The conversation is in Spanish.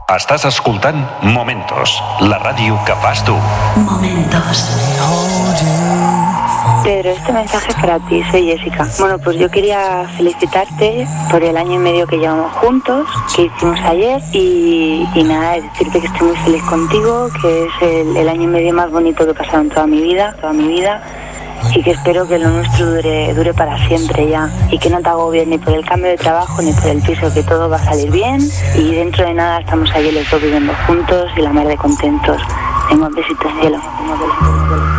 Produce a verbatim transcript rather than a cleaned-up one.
Estàs escoltant Momentos, la ràdio que fas tu. Momentos. Pedro, este mensaje es para ti, soy Jessica. Bueno, pues yo quería felicitarte por el año y medio que llevamos juntos, que hicimos ayer, y, y nada, decirte que estoy muy feliz contigo, que es el, el año y medio más bonito que he pasado en toda mi vida, toda mi vida, y que espero que lo nuestro dure, dure para siempre ya, y que no te agobies ni por el cambio de trabajo ni por el piso, que todo va a salir bien, y dentro de nada estamos ahí los dos viviendo juntos y la mar de contentos. Tengo besitos, cielo.